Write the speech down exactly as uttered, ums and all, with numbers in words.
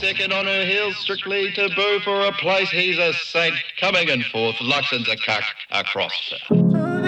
second on her heels, Strictly Taboo for a place. He's a saint. Coming and forth, Luxon's a cuck across her.